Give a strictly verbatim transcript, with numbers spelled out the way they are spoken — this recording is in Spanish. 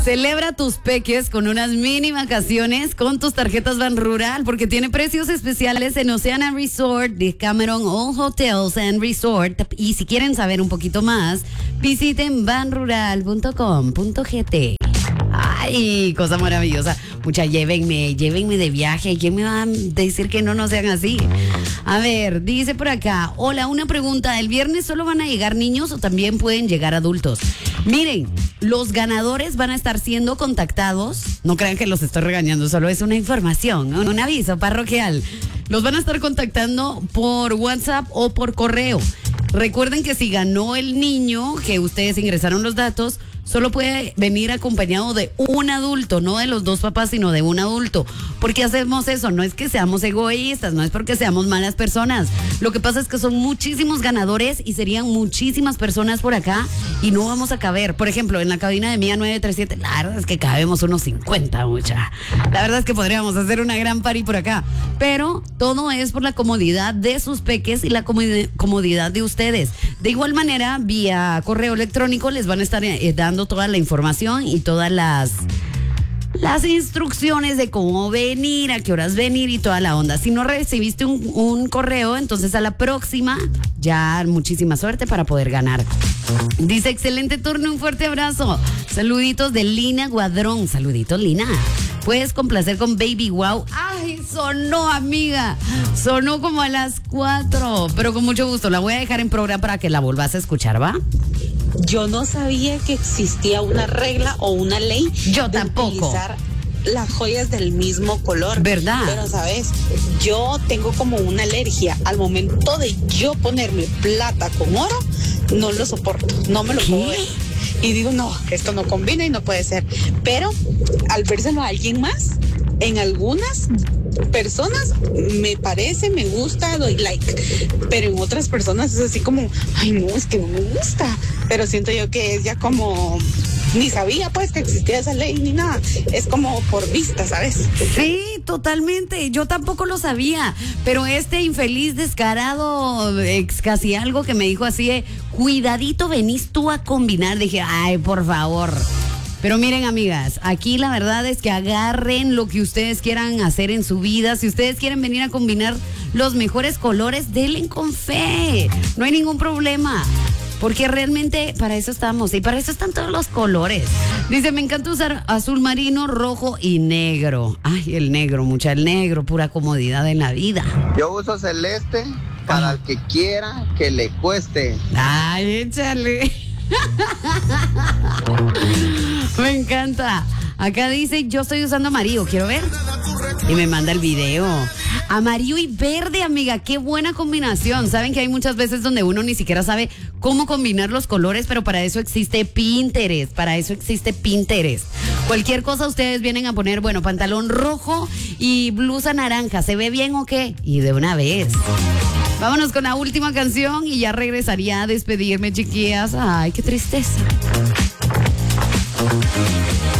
Celebra tus peques con unas mini vacaciones con tus tarjetas Ban Rural porque tiene precios especiales en Oceana Resort de Cameron All Hotels and Resort. Y si quieren saber un poquito más, visiten ban rural punto com punto gt. Ay, cosa maravillosa. Mucha, llévenme, llévenme de viaje. ¿Quién me va a decir que no, no sean así? A ver, dice por acá. Hola, una pregunta. ¿El viernes solo van a llegar niños o también pueden llegar adultos? Miren, los ganadores van a estar siendo contactados. No crean que los estoy regañando, solo es una información, un aviso parroquial. Los van a estar contactando por WhatsApp o por correo. Recuerden que si ganó el niño, que ustedes ingresaron los datos, solo puede venir acompañado de un adulto, no de los dos papás, sino de un adulto. ¿Por qué hacemos eso? No es que seamos egoístas, no es porque seamos malas personas. Lo que pasa es que son muchísimos ganadores y serían muchísimas personas por acá y no vamos a caber. Por ejemplo, en la cabina de Mía nueve tres siete, la verdad es que cabemos unos cincuenta, mucha. La verdad es que podríamos hacer una gran party por acá. Pero todo es por la comodidad de sus peques y la comod- comodidad de ustedes. De igual manera, vía correo electrónico les van a estar eh, dando toda la información y todas las las instrucciones de cómo venir, a qué horas venir y toda la onda. Si no recibiste un, un correo, entonces a la próxima ya muchísima suerte para poder ganar. Dice, excelente turno, un fuerte abrazo. Saluditos de Lina Guadrón. Saluditos, Lina. Puedes complacer con Baby Wow. Ay, sonó, amiga. Sonó como a las cuatro, pero con mucho gusto. La voy a dejar en programa para que la volvás a escuchar, ¿va? Yo no sabía que existía una regla o una ley. Yo de tampoco. Utilizar las joyas del mismo color. ¿Verdad? Pero, ¿sabes? Yo tengo como una alergia. Al momento de yo ponerme plata con oro, no lo soporto. No me lo puedo ver. Y digo, no, esto no combina y no puede ser. Pero al vérselo a alguien más, en algunas personas me parece, me gusta, doy like. Pero en otras personas es así como, ay no, es que no me gusta. Pero siento yo que es ya como, ni sabía pues que existía esa ley ni nada. Es como por vista, ¿sabes? Sí, totalmente. Yo tampoco lo sabía. Pero este infeliz descarado, ex casi algo que me dijo así, eh, cuidadito venís tú a combinar. Dije, ay, por favor. Pero miren, amigas, aquí la verdad es que agarren lo que ustedes quieran hacer en su vida. Si ustedes quieren venir a combinar los mejores colores, denle con fe. No hay ningún problema. Porque realmente para eso estamos y para eso están todos los colores. Dice, me encanta usar azul marino, rojo y negro. Ay, el negro, mucha, el negro, pura comodidad en la vida. Yo uso celeste para ah. el que quiera que le cueste. Ay, échale. Me encanta. Acá dice, yo estoy usando amarillo, quiero ver. Y me manda el video. Amarillo y verde, amiga, qué buena combinación. Saben que hay muchas veces donde uno ni siquiera sabe cómo combinar los colores, pero para eso existe Pinterest, para eso existe Pinterest. Cualquier cosa ustedes vienen a poner, bueno, pantalón rojo y blusa naranja, ¿se ve bien o qué? Y de una vez. Vámonos con la última canción y ya regresaría a despedirme, chiquillas. Ay, qué tristeza.